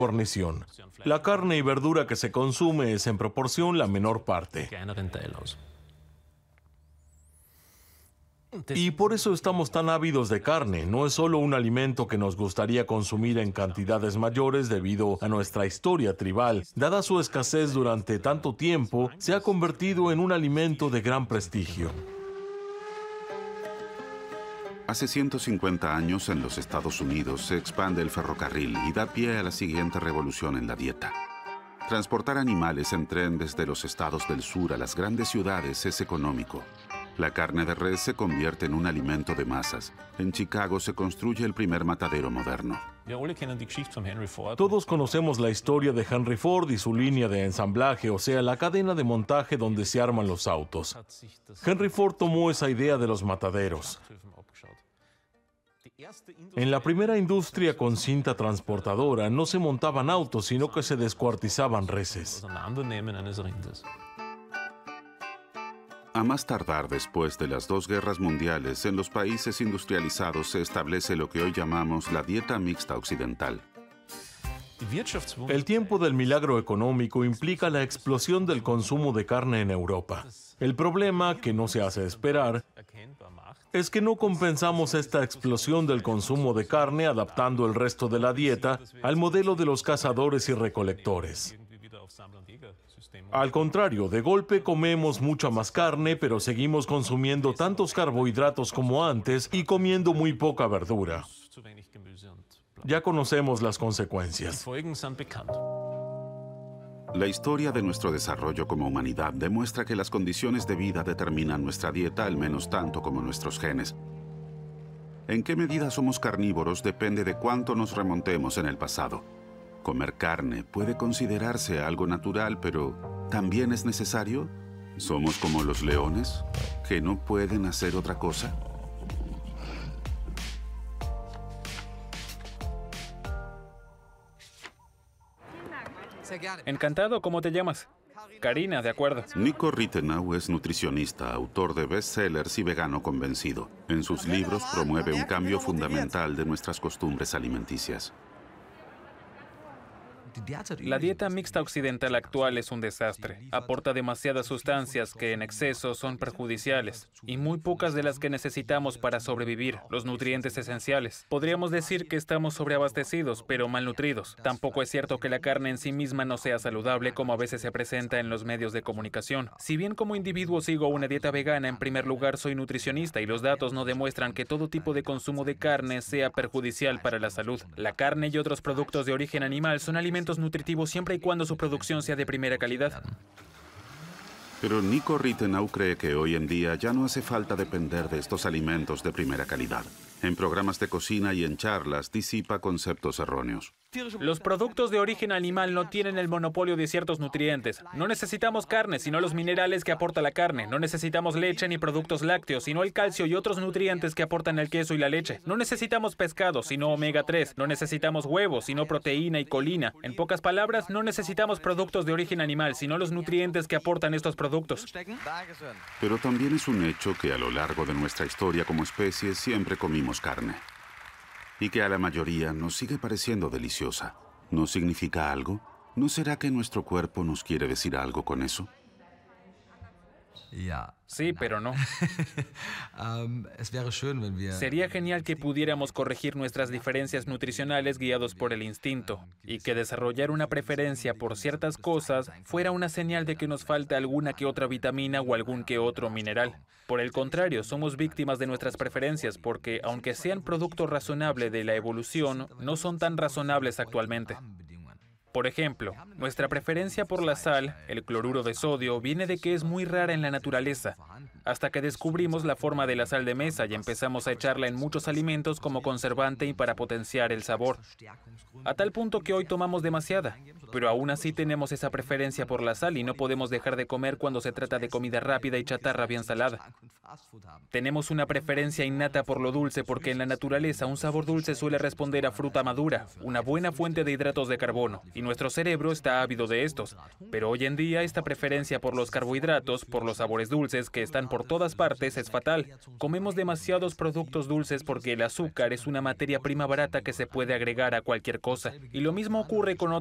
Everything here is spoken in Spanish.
guarnición. La carne y verdura que se consume es en proporción la menor parte. Y por eso estamos tan ávidos de carne. No es solo un alimento que nos gustaría consumir en cantidades mayores debido a nuestra historia tribal. Dada su escasez durante tanto tiempo, se ha convertido en un alimento de gran prestigio. Hace 150 años en los Estados Unidos se expande el ferrocarril y da pie a la siguiente revolución en la dieta. Transportar animales en tren desde los estados del sur a las grandes ciudades es económico. La carne de res se convierte en un alimento de masas. En Chicago se construye el primer matadero moderno. Todos conocemos la historia de Henry Ford y su línea de ensamblaje, o sea, la cadena de montaje donde se arman los autos. Henry Ford tomó esa idea de los mataderos. En la primera industria con cinta transportadora no se montaban autos, sino que se descuartizaban reses. A más tardar después de las dos guerras mundiales, en los países industrializados se establece lo que hoy llamamos la dieta mixta occidental. El tiempo del milagro económico implica la explosión del consumo de carne en Europa. El problema, que no se hace esperar, es que no compensamos esta explosión del consumo de carne adaptando el resto de la dieta al modelo de los cazadores y recolectores. Al contrario, de golpe comemos mucha más carne, pero seguimos consumiendo tantos carbohidratos como antes y comiendo muy poca verdura. Ya conocemos las consecuencias. La historia de nuestro desarrollo como humanidad demuestra que las condiciones de vida determinan nuestra dieta al menos tanto como nuestros genes. En qué medida somos carnívoros depende de cuánto nos remontemos en el pasado. Comer carne puede considerarse algo natural, pero ¿también es necesario? ¿Somos como los leones, que no pueden hacer otra cosa? Encantado, ¿cómo te llamas? Karina, de acuerdo. Nico Rittenau es nutricionista, autor de bestsellers y vegano convencido. En sus libros promueve un cambio fundamental de nuestras costumbres alimenticias. La dieta mixta occidental actual es un desastre. Aporta demasiadas sustancias que en exceso son perjudiciales y muy pocas de las que necesitamos para sobrevivir, los nutrientes esenciales. Podríamos decir que estamos sobreabastecidos, pero malnutridos. Tampoco es cierto que la carne en sí misma no sea saludable como a veces se presenta en los medios de comunicación. Si bien como individuo sigo una dieta vegana, en primer lugar soy nutricionista y los datos no demuestran que todo tipo de consumo de carne sea perjudicial para la salud. La carne y otros productos de origen animal son alimentos nutritivos siempre y cuando su producción sea de primera calidad. Pero Nico Rittenau cree que hoy en día ya no hace falta depender de estos alimentos de primera calidad. En programas de cocina y en charlas disipa conceptos erróneos. Los productos de origen animal no tienen el monopolio de ciertos nutrientes. No necesitamos carne, sino los minerales que aporta la carne. No necesitamos leche ni productos lácteos, sino el calcio y otros nutrientes que aportan el queso y la leche. No necesitamos pescado, sino omega 3. No necesitamos huevos, sino proteína y colina. En pocas palabras, no necesitamos productos de origen animal, sino los nutrientes que aportan estos productos. Pero también es un hecho que a lo largo de nuestra historia como especie siempre comimos carne. Y que a la mayoría nos sigue pareciendo deliciosa. ¿No significa algo? ¿No será que nuestro cuerpo nos quiere decir algo con eso? Sí, pero no. Sería genial que pudiéramos corregir nuestras diferencias nutricionales guiados por el instinto y que desarrollar una preferencia por ciertas cosas fuera una señal de que nos falta alguna que otra vitamina o algún que otro mineral. Por el contrario, somos víctimas de nuestras preferencias porque, aunque sean producto razonable de la evolución, no son tan razonables actualmente. Por ejemplo, nuestra preferencia por la sal, el cloruro de sodio, viene de que es muy rara en la naturaleza, hasta que descubrimos la forma de la sal de mesa y empezamos a echarla en muchos alimentos como conservante y para potenciar el sabor. A tal punto que hoy tomamos demasiada. pero aún así tenemos esa preferencia por la sal y no podemos dejar de comer cuando se trata de comida rápida y chatarra bien salada. Tenemos una preferencia innata por lo dulce porque en la naturaleza un sabor dulce suele responder a fruta madura, una buena fuente de hidratos de carbono, y nuestro cerebro está ávido de estos. Pero hoy en día esta preferencia por los carbohidratos, por los sabores dulces que están por todas partes, es fatal. Comemos demasiados productos dulces porque el azúcar es una materia prima barata que se puede agregar a cualquier cosa. Y lo mismo ocurre con